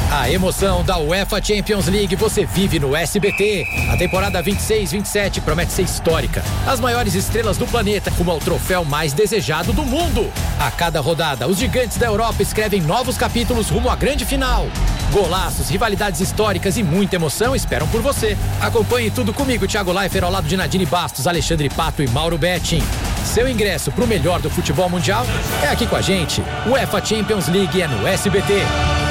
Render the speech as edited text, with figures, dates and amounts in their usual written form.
A emoção da UEFA Champions League você vive no SBT. A temporada 26-27 promete ser histórica. As maiores estrelas do planeta rumo ao troféu mais desejado do mundo. A cada rodada, os gigantes da Europa escrevem novos capítulos rumo à grande final. Golaços, rivalidades históricas e muita emoção esperam por você. Acompanhe tudo comigo, Thiago Leifert, ao lado de Nadine Bastos, Alexandre Pato e Mauro Betting. Seu ingresso pro melhor do futebol mundial é aqui com a gente. UEFA Champions League é no SBT.